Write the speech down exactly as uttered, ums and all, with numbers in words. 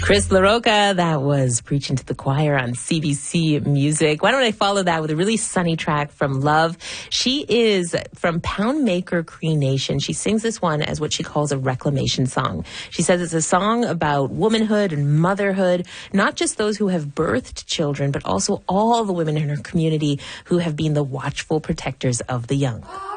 Chris LaRocca, that was Preaching to the Choir on C B C Music. Why don't I follow that with a really sunny track from Love? She is from Poundmaker Cree Nation. She sings this one as what she calls a reclamation song. She says it's a song about womanhood and motherhood, not just those who have birthed children, but also all the women in her community who have been the watchful protectors of the young.